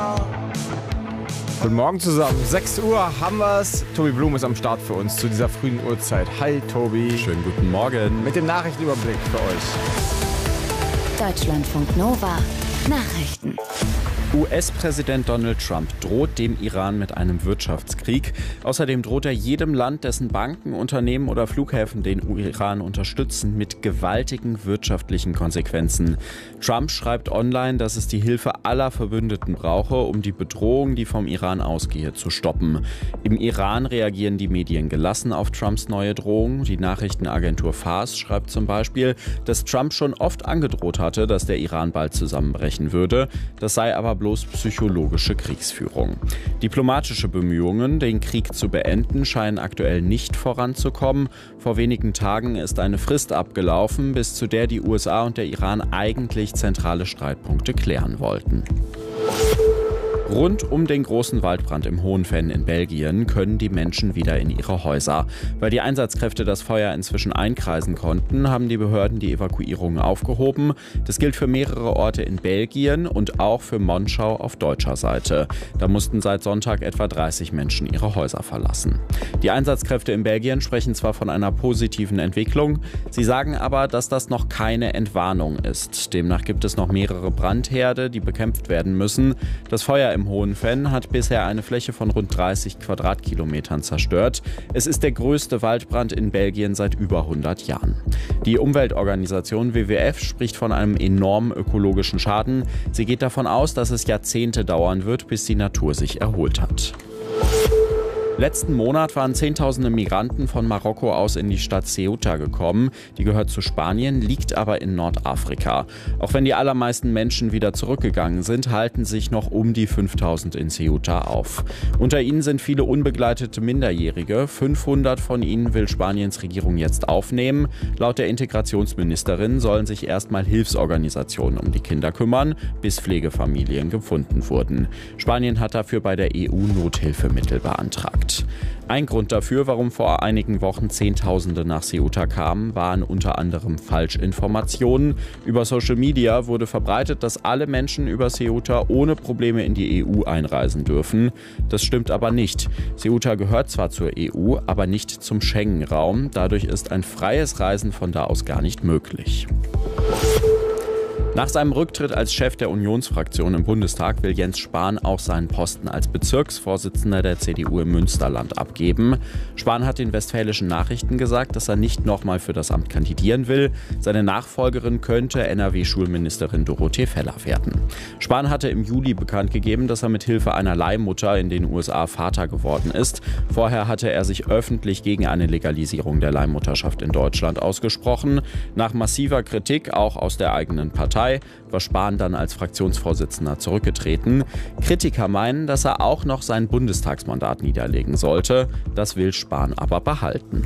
Guten Morgen zusammen. 6 Uhr haben wir's. Tobi Blum ist am Start für uns zu dieser frühen Uhrzeit. Hi Tobi. Schönen guten Morgen. Mit dem Nachrichtenüberblick für euch. Deutschlandfunk Nova. Nachrichten. US-Präsident Donald Trump droht dem Iran mit einem Wirtschaftskrieg. Außerdem droht er jedem Land, dessen Banken, Unternehmen oder Flughäfen den Iran unterstützen, mit gewaltigen wirtschaftlichen Konsequenzen. Trump schreibt online, dass es die Hilfe aller Verbündeten brauche, um die Bedrohung, die vom Iran ausgehe, zu stoppen. Im Iran reagieren die Medien gelassen auf Trumps neue Drohung. Die Nachrichtenagentur Fars schreibt zum Beispiel, dass Trump schon oft angedroht hatte, dass der Iran bald zusammenbrechen würde. Das sei aber bloß psychologische Kriegsführung. Diplomatische Bemühungen, den Krieg zu beenden, scheinen aktuell nicht voranzukommen. Vor wenigen Tagen ist eine Frist abgelaufen, bis zu der die USA und der Iran eigentlich zentrale Streitpunkte klären wollten. Rund um den großen Waldbrand im Hohenvenn in Belgien können die Menschen wieder in ihre Häuser. Weil die Einsatzkräfte das Feuer inzwischen einkreisen konnten, haben die Behörden die Evakuierung aufgehoben. Das gilt für mehrere Orte in Belgien und auch für Monschau auf deutscher Seite. Da mussten seit Sonntag etwa 30 Menschen ihre Häuser verlassen. Die Einsatzkräfte in Belgien sprechen zwar von einer positiven Entwicklung, sie sagen aber, dass das noch keine Entwarnung ist. Demnach gibt es noch mehrere Brandherde, die bekämpft werden müssen. Das Feuer im Hohenvenn hat bisher eine Fläche von rund 30 Quadratkilometern zerstört. Es ist der größte Waldbrand in Belgien seit über 100 Jahren. Die Umweltorganisation WWF spricht von einem enormen ökologischen Schaden. Sie geht davon aus, dass es Jahrzehnte dauern wird, bis die Natur sich erholt hat. Letzten Monat waren Zehntausende Migranten von Marokko aus in die Stadt Ceuta gekommen. Die gehört zu Spanien, liegt aber in Nordafrika. Auch wenn die allermeisten Menschen wieder zurückgegangen sind, halten sich noch um die 5000 in Ceuta auf. Unter ihnen sind viele unbegleitete Minderjährige. 500 von ihnen will Spaniens Regierung jetzt aufnehmen. Laut der Integrationsministerin sollen sich erstmal Hilfsorganisationen um die Kinder kümmern, bis Pflegefamilien gefunden wurden. Spanien hat dafür bei der EU Nothilfemittel beantragt. Ein Grund dafür, warum vor einigen Wochen Zehntausende nach Ceuta kamen, waren unter anderem Falschinformationen. Über Social Media wurde verbreitet, dass alle Menschen über Ceuta ohne Probleme in die EU einreisen dürfen. Das stimmt aber nicht. Ceuta gehört zwar zur EU, aber nicht zum Schengen-Raum. Dadurch ist ein freies Reisen von da aus gar nicht möglich. Nach seinem Rücktritt als Chef der Unionsfraktion im Bundestag will Jens Spahn auch seinen Posten als Bezirksvorsitzender der CDU im Münsterland abgeben. Spahn hat den Westfälischen Nachrichten gesagt, dass er nicht nochmal für das Amt kandidieren will. Seine Nachfolgerin könnte NRW-Schulministerin Dorothee Feller werden. Spahn hatte im Juli bekannt gegeben, dass er mit Hilfe einer Leihmutter in den USA Vater geworden ist. Vorher hatte er sich öffentlich gegen eine Legalisierung der Leihmutterschaft in Deutschland ausgesprochen. Nach massiver Kritik, auch aus der eigenen Partei, war Spahn dann als Fraktionsvorsitzender zurückgetreten. Kritiker meinen, dass er auch noch sein Bundestagsmandat niederlegen sollte. Das will Spahn aber behalten.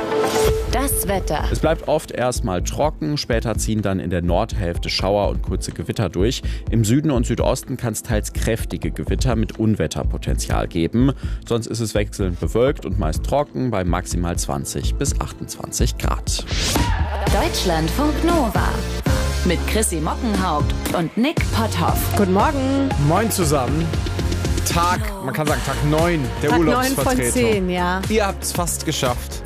Das Wetter. Es bleibt oft erstmal trocken, später ziehen dann in der Nordhälfte Schauer und kurze Gewitter durch. Im Süden und Südosten kann es teils kräftige Gewitter mit Unwetterpotenzial geben. Sonst ist es wechselnd bewölkt und meist trocken bei maximal 20 bis 28 Grad. Deutschlandfunk Nova. Mit Chrissy Mockenhaupt und Nick Potthoff. Guten Morgen. Moin zusammen. Man kann sagen Tag 9 der Tag 9 Urlaubsvertretung. von 10, ja. Ihr habt es fast geschafft.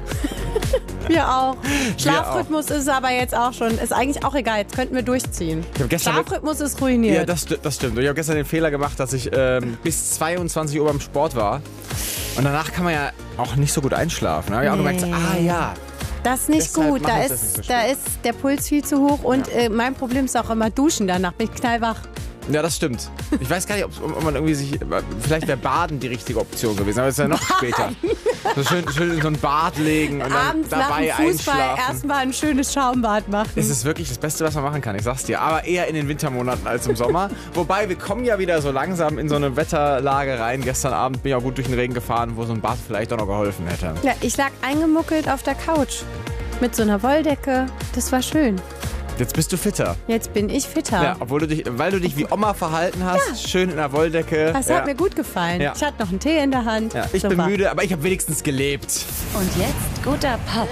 Wir auch. Schlafrhythmus ist aber jetzt auch schon, ist eigentlich auch egal, jetzt könnten wir durchziehen. Schlafrhythmus ist ruiniert. Ja, das stimmt. Und ich habe gestern den Fehler gemacht, dass ich bis 22 Uhr beim Sport war. Und danach kann man ja auch nicht so gut einschlafen. Da habe ich auch gemerkt, ja. Das ist nicht Deshalb gut, mache da ich das nicht so ist der Puls viel zu hoch und mein Problem ist auch immer Duschen danach, bin ich knallwach. Ja, das stimmt. Ich weiß gar nicht, ob man irgendwie sich... Vielleicht wäre Baden die richtige Option gewesen, aber es ist ja noch später. So schön in so ein Bad legen und abends dann dabei nach dem Fußball einschlafen. erstmal ein schönes Schaumbad machen. Es ist wirklich das Beste, was man machen kann, ich sag's dir. Aber eher in den Wintermonaten als im Sommer. Wobei, wir kommen ja wieder so langsam in so eine Wetterlage rein. Gestern Abend bin ich auch gut durch den Regen gefahren, wo so ein Bad vielleicht auch noch geholfen hätte. Ja, ich lag eingemuckelt auf der Couch mit so einer Wolldecke. Das war schön. Jetzt bist du fitter. Jetzt bin ich fitter. Ja, weil du dich wie Oma verhalten hast, schön in der Wolldecke. Das hat mir gut gefallen. Ja. Ich hatte noch einen Tee in der Hand. Ja, ich bin müde, aber ich habe wenigstens gelebt. Und jetzt guter Pop.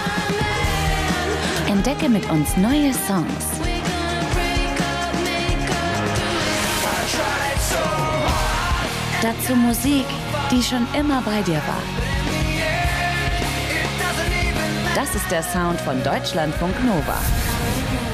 Entdecke mit uns neue Songs. Dazu Musik, die schon immer bei dir war. Das ist der Sound von Deutschlandfunk Nova.